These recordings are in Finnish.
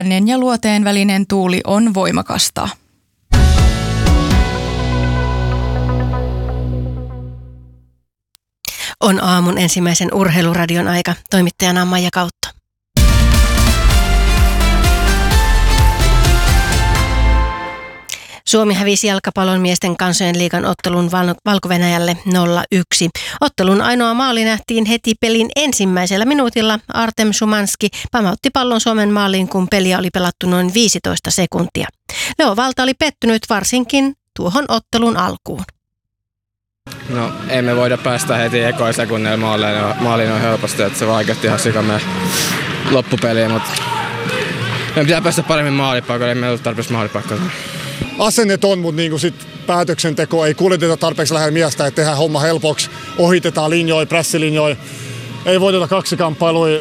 ja luoteen välinen tuuli on voimakasta. On aamun ensimmäisen urheiluradion aika. Toimittajana on Maija Kautto. Suomi hävisi jalkapallon miesten kansojen liigan ottelun Valko-Venäjälle 0-1. Ottelun ainoa maali nähtiin heti pelin ensimmäisellä minuutilla. Artem Szymanski pamautti pallon Suomen maaliin, kun peliä oli pelattu noin 15 sekuntia. Leo Valta oli pettynyt varsinkin tuohon ottelun alkuun. No, emme voida päästä heti ekoin sekunnilla maaliin on helposti, että se vaikeutti ihan sikamme loppupeliä, mutta meidän pitää päästä paremmin maalipaikoille, ei meillä ole tarpeeksi maalipaikkoja. Asennet on, mutta niin sit päätöksenteko ei kuljeteta tarpeeksi lähellä miestä, että tehdään homma helpoksi, ohitetaan linjoja, pressilinjoja, ei voiteta kaksikkamppailuja,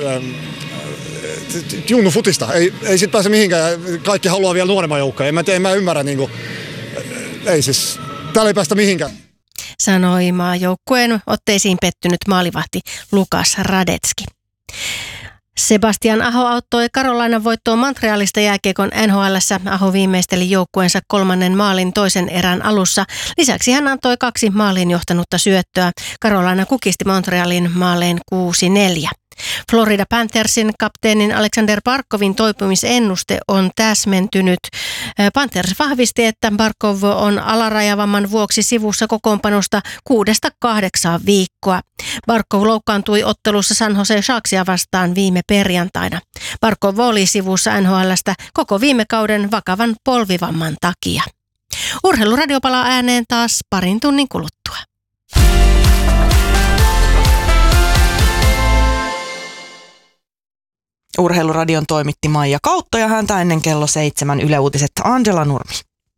junnu futista, ei sit pääse mihinkään, kaikki haluaa vielä nuoremman joukkoja, en mä ymmärrä, ei siis, täällä ei päästä mihinkään. Sanoi maajoukkueen otteisiin pettynyt maalivahti Lukas Radetski. Sebastian Aho auttoi Carolinan voittoon Montrealista jääkiekon NHL:ssä. Aho viimeisteli joukkueensa 3. maalin toisen erän alussa. Lisäksi hän antoi 2 maaliin johtanutta syöttöä. Carolina kukisti Montrealin maaleen 6-4. Florida Panthersin kapteenin Alexander Barkovin toipumisennuste on täsmentynyt. Panthers vahvisti, että Barkov on alarajavamman vuoksi sivussa kokoonpanosta 6-8 viikkoa. Barkov loukkaantui ottelussa San Jose Sharksia vastaan viime perjantaina. Barkov oli sivussa NHL:stä koko viime kauden vakavan polvivamman takia. Urheiluradio palaa ääneen taas parin tunnin kuluttua. Urheiluradion toimitti Maija Kautto ja häntä ennen kello 7 Yle Uutiset Angela Nurmi.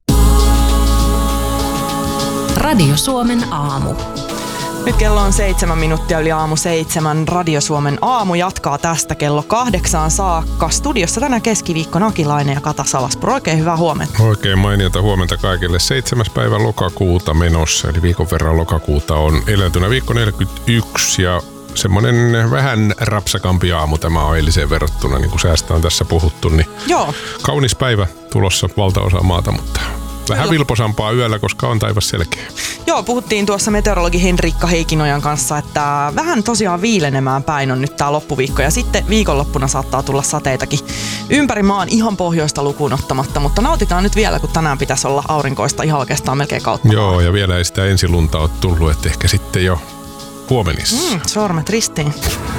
Radio Suomen aamu. Nyt kello on 7 minuuttia yli aamu 7. Radio Suomen aamu jatkaa tästä kello 8 saakka. Studiossa tänä keskiviikkona Akilainen ja Kata Salaspuro. Oikein hyvää huomenta. Oikein mainiota huomenta kaikille. 7. päivä lokakuuta menossa, eli viikon verran lokakuuta on eläytynä viikko 41 ja semmoinen vähän rapsakampi aamu tämä on eiliseen verrattuna, niin kuin säästä on tässä puhuttu. Niin joo. Kaunis päivä tulossa valtaosa maata, mutta vähän vilposampaa yöllä, koska on taivas selkeä. Joo, puhuttiin tuossa meteorologi Henrikka Heikinojan kanssa, että vähän tosiaan viilenemään päin on nyt tää loppuviikko. Ja sitten viikonloppuna saattaa tulla sateitakin ympäri maan ihan pohjoista lukuun ottamatta. Mutta nautitaan nyt vielä, kun tänään pitäisi olla aurinkoista ihan oikeastaan melkein kautta. Joo, ja vielä ei sitä ensilunta ole tullut, että ehkä sitten jo huomenissa. Sormet ristiin.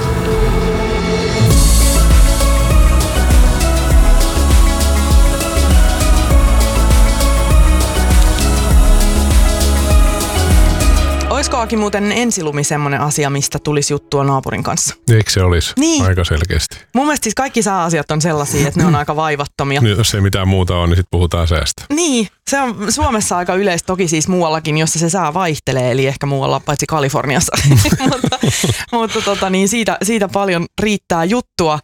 Olisiko Aki muuten ensilumi semmoinen asia, mistä tulisi juttua naapurin kanssa? Eikö se olisi? Niin. Aika selkeästi. Mun mielestä siis kaikki sääasiat on sellaisia, että ne on aika vaivattomia. Jos ei mitään muuta ole, niin sitten puhutaan säästä. Niin, se on Suomessa aika yleistä, toki siis muuallakin, jossa se sää vaihtelee, eli ehkä muualla paitsi Kaliforniassa. mutta niin siitä paljon riittää juttua.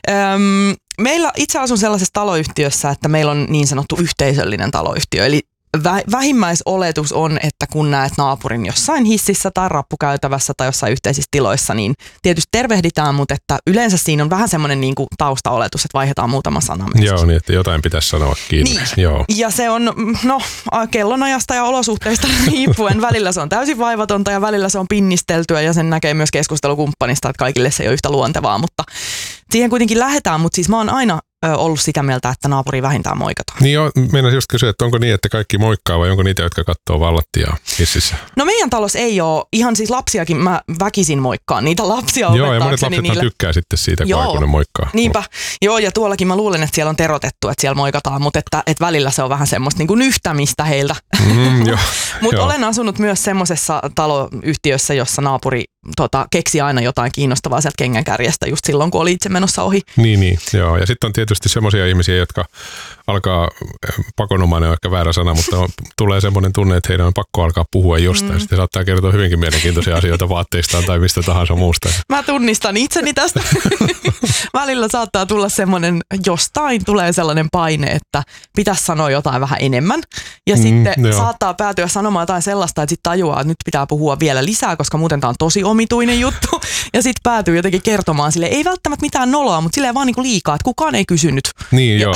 Meillä itse asun sellaisessa taloyhtiössä, että meillä on niin sanottu yhteisöllinen taloyhtiö, eli vähimmäisoletus on, että kun näet naapurin jossain hississä tai rappukäytävässä tai jossain yhteisissä tiloissa, niin tietysti tervehditään, mutta että yleensä siinä on vähän semmoinen niin kuin taustaoletus, että vaihdetaan muutama sana myös. Joo, niin että jotain pitäisi sanoa kiinni. Niin. Joo. Ja se on, kellonajasta ja olosuhteista riippuen. Välillä se on täysin vaivatonta ja välillä se on pinnisteltyä ja sen näkee myös keskustelukumppanista, että kaikille se ei ole yhtä luontevaa, mutta siihen kuitenkin lähdetään, mutta siis mä oon aina ollut sitä mieltä, että naapuri vähintään moikataan. Niin joo, meinasin just kysyä, että onko niin, että kaikki moikkaa vai onko niitä, jotka katsoo vallattiaa hississä? No meidän talossa ei ole, ihan siis lapsiakin mä väkisin moikkaan niitä lapsia opettaakseni. Joo, ja monet lapsethan niille tykkää sitten siitä, kun ne moikkaa. Niinpä, joo, ja tuollakin mä luulen, että siellä on terotettu, että siellä moikataan, mutta että välillä se on vähän semmoista niin kuin nyhtämistä heiltä. Mutta olen asunut myös semmoisessa taloyhtiössä, jossa naapuri keksi aina jotain kiinnostavaa sieltä kengänkärjestä just silloin, kun oli itse menossa ohi. Niin, joo. Ja sitten on tietysti semmoisia ihmisiä, jotka alkaa, pakonomainen on ehkä väärä sana, mutta tulee semmoinen tunne, että heidän on pakko alkaa puhua jostain. Sitten saattaa kertoa hyvinkin mielenkiintoisia asioita vaatteistaan tai mistä tahansa muusta. Mä tunnistan itseni tästä. Välillä saattaa tulla semmoinen, jostain tulee sellainen paine, että pitäisi sanoa jotain vähän enemmän. Ja sitten saattaa päätyä sanomaan jotain sellaista, että sitten tajuaa, että nyt pitää puhua vielä lisää, koska muuten tämä on tosi omituinen juttu. Ja sitten päätyy jotenkin kertomaan sille, ei välttämättä mitään noloa, mutta silleen vaan niinku liikaa, että kukaan ei kysynyt. Niin joo,